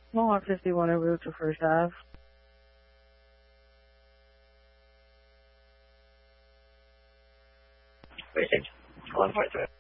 No, 51 en route to First Ave. Precinct 143.